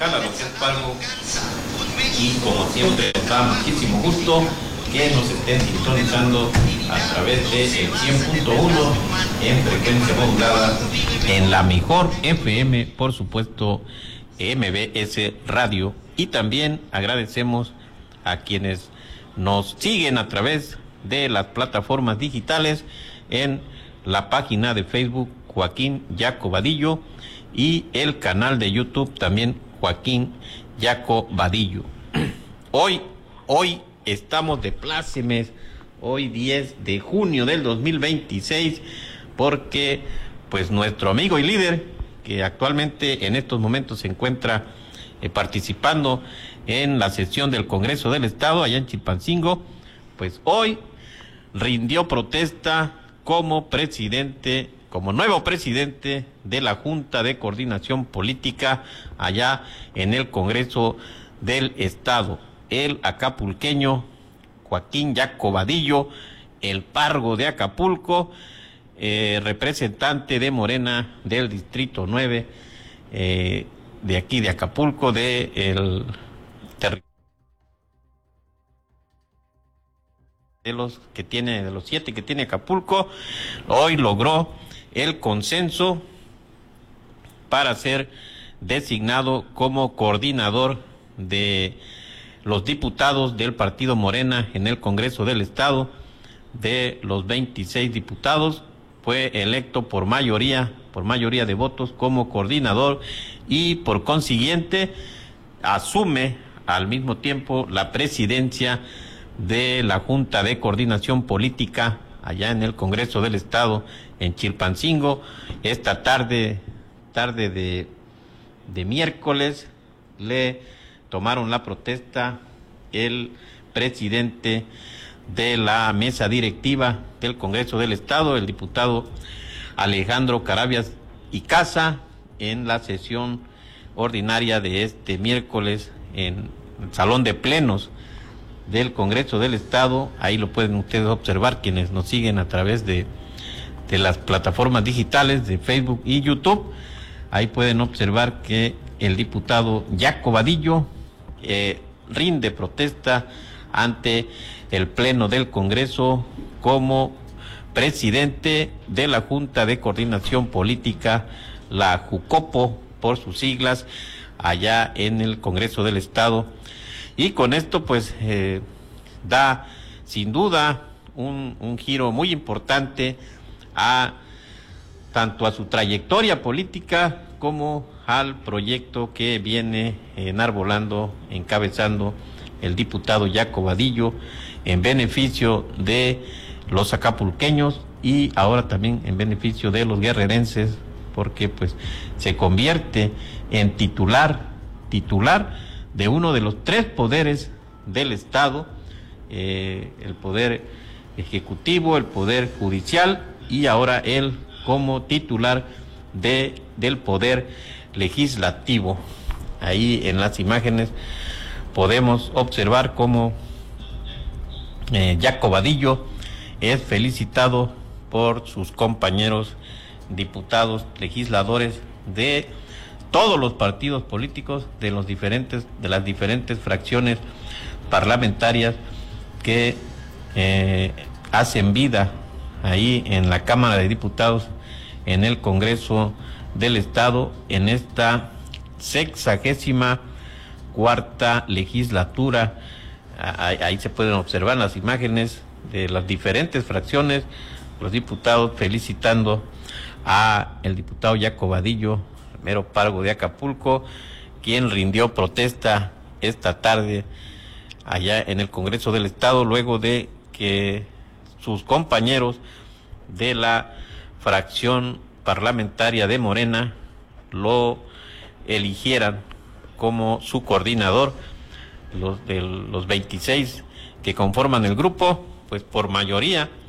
Carla López Pargo, y como siempre nos da muchísimo gusto que nos estén sintonizando a través de el 100.1 en frecuencia modulada en la mejor FM, por supuesto, MBS Radio. Y también agradecemos a quienes nos siguen a través de las plataformas digitales en la página de Facebook Joaquín Yaco Vadillo y el canal de YouTube también Joaquín Yaco Vadillo. Hoy estamos de plácemes, hoy 10 de junio del 2026, porque pues nuestro amigo y líder, que actualmente en estos momentos se encuentra participando en la sesión del Congreso del Estado allá en Chilpancingo, pues hoy rindió protesta como presidente, como nuevo presidente de la Junta de Coordinación Política allá en el Congreso del Estado. El acapulqueño Joaquín Yaco Vadillo, el Pargo de Acapulco, representante de Morena del Distrito 9, de aquí de Acapulco, de el territorio de los 7 que tiene Acapulco. Hoy logró el consenso para ser designado como coordinador de los diputados del partido Morena en el Congreso del Estado. De los 26 diputados, fue electo por mayoría de votos como coordinador, y por consiguiente asume al mismo tiempo la presidencia de la Junta de Coordinación Política allá en el Congreso del Estado en Chilpancingo. Esta tarde de miércoles le tomaron la protesta el presidente de la mesa directiva del Congreso del Estado, el diputado Alejandro Carabias y Casa, en la sesión ordinaria de este miércoles en el Salón de Plenos del Congreso del Estado. Ahí lo pueden ustedes observar, quienes nos siguen a través de las plataformas digitales de Facebook y YouTube. Ahí pueden observar que el diputado Yaco Vadillo rinde protesta ante el Pleno del Congreso como presidente de la Junta de Coordinación Política, la JUCOPO por sus siglas, allá en el Congreso del Estado. Y con esto pues da sin duda un giro muy importante tanto a su trayectoria política como al proyecto que viene enarbolando, encabezando el diputado Yaco Vadillo en beneficio de los acapulqueños y ahora también en beneficio de los guerrerenses, porque pues se convierte en titular de uno de los 3 poderes del Estado, el poder ejecutivo, el poder judicial, y ahora él como titular del poder legislativo. Ahí en las imágenes podemos observar cómo Yaco Vadillo es felicitado por sus compañeros diputados, legisladores de todos los partidos políticos, de las diferentes fracciones parlamentarias que hacen vida ahí en la Cámara de Diputados, en el Congreso del Estado, en esta 64ª legislatura. Ahí se pueden observar las imágenes de las diferentes fracciones, los diputados felicitando a el diputado Yaco Vadillo, mero Pargo de Acapulco, quien rindió protesta esta tarde allá en el Congreso del Estado, luego de que sus compañeros de la fracción parlamentaria de Morena lo eligieran como su coordinador. Los 26 que conforman el grupo, pues por mayoría